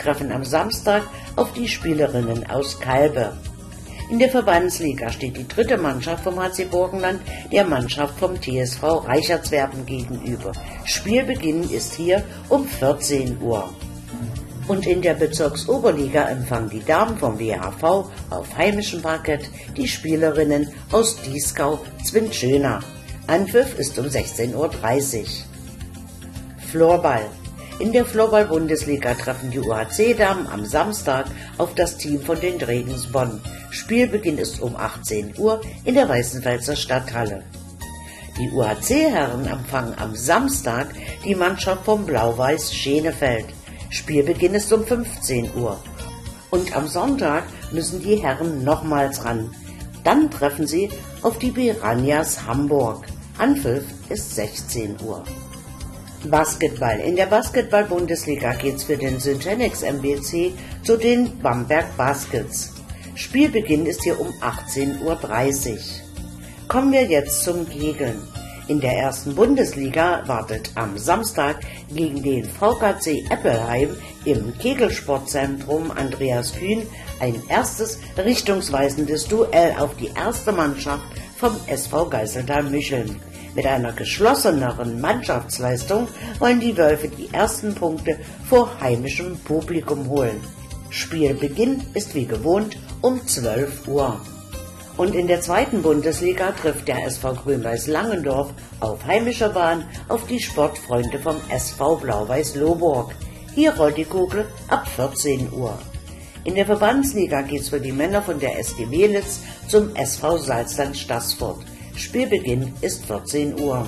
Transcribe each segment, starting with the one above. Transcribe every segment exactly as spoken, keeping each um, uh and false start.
treffen am Samstag auf die Spielerinnen aus Calbe. In der Verbandsliga steht die dritte Mannschaft vom H C Burgenland der Mannschaft vom T S V Reichertswerden gegenüber. Spielbeginn ist hier um vierzehn Uhr. Und in der Bezirksoberliga empfangen die Damen vom W H V auf heimischem Parkett die Spielerinnen aus Dieskau-Zwintschöna. Anpfiff ist um sechzehn Uhr dreißig. Floorball. In der Floorball-Bundesliga treffen die U H C-Damen am Samstag auf das Team von den Dregens Bonn. Spielbeginn ist um achtzehn Uhr in der Weißenfelser Stadthalle. Die U H C-Herren empfangen am Samstag die Mannschaft vom Blau-Weiß Schenefeld. Spielbeginn ist um fünfzehn Uhr. Und am Sonntag müssen die Herren nochmals ran. Dann treffen sie auf die Piranhas Hamburg. Anpfiff ist sechzehn Uhr. Basketball. In der Basketball-Bundesliga geht's für den Syntenix M B C zu den Bamberg Baskets. Spielbeginn ist hier um achtzehn Uhr dreißig. Kommen wir jetzt zum Kegeln. In der ersten Bundesliga wartet am Samstag gegen den V K C Eppelheim im Kegelsportzentrum Andreas Kühn ein erstes richtungsweisendes Duell auf die erste Mannschaft vom S V Geiseltal-Mücheln. Mit einer geschlosseneren Mannschaftsleistung wollen die Wölfe die ersten Punkte vor heimischem Publikum holen. Spielbeginn ist wie gewohnt um zwölf Uhr. Und in der zweiten Bundesliga trifft der S V Grün-Weiß Langendorf auf heimischer Bahn auf die Sportfreunde vom S V Blau-Weiß Lohburg. Hier rollt die Kugel ab vierzehn Uhr. In der Verbandsliga geht's für die Männer von der S G Welitz zum S V Salzland Staßfurt. Spielbeginn ist vierzehn Uhr.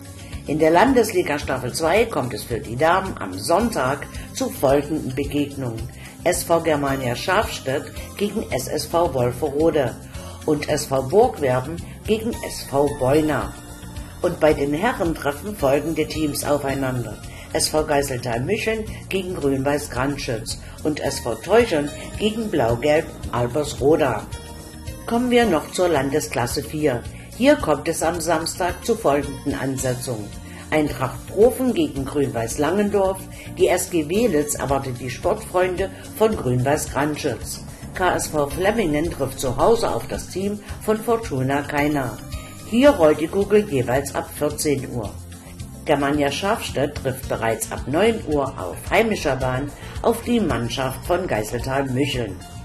In der Landesliga Staffel zwei kommt es für die Damen am Sonntag zu folgenden Begegnungen: S V Germania Schafstedt gegen S S V Wolferode und S V Burgwerden gegen S V Beuna. Und bei den Herren treffen folgende Teams aufeinander: S V Geiseltal-Mücheln gegen Grün-Weiß Grandschütz und S V Teuchern gegen Blau-Gelb Albersroda. Kommen wir noch zur Landesklasse vier. Hier kommt es am Samstag zu folgenden Ansetzungen: Eintracht Profen gegen Grün-Weiß Langendorf, die S G Welitz erwartet die Sportfreunde von Grün-Weiß Grandschütz. K S V Flemmingen trifft zu Hause auf das Team von Fortuna Kaina. Hier rollt die Kugel jeweils ab vierzehn Uhr. Germania Schafstedt trifft bereits ab neun Uhr auf heimischer Bahn auf die Mannschaft von Geiseltal-Mücheln.